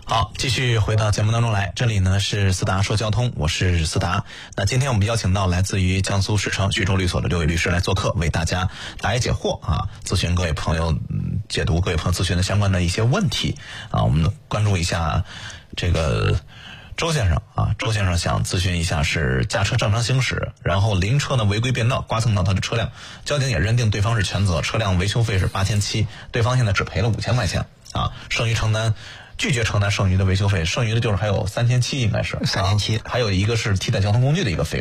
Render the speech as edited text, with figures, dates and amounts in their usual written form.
好，继续回到节目当中来，这里呢是思达说交通，我是思达。那今天我们邀请到来自于江苏史城徐州律所的6位律师来做客，为大家答疑解惑啊，咨询各位朋友，解读各位朋友咨询的相关的一些问题啊。我们关注一下这个周先生啊，周先生想咨询一下，是驾车正常行驶，然后临车呢违规变道，刮蹭到他的车辆，交警也认定对方是全责，车辆维修费是8700，对方现在只赔了5000块钱啊，剩余承担。拒绝承担剩余的维修费，剩余的就是还有3700，应该是 3700， 还有一个是替代交通工具的一个费用。